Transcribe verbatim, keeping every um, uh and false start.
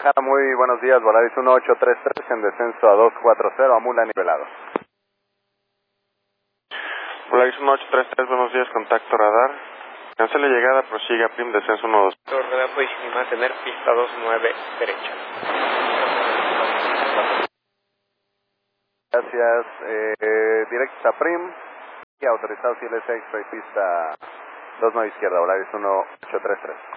Bajada, muy buenos días, Volaris uno ocho tres tres en descenso a dos cuatro cero, a mula nivelado. Volaris uno ocho tres tres, buenos días, contacto radar. Cancele llegada, prosiga, P I M, descenso uno dos. Radar posición y mantener pista dos nueve derecha. Gracias, eh, directos a P R I M y autorizados I L S X-ray pista dos nueve izquierda, Volaris uno ocho tres tres.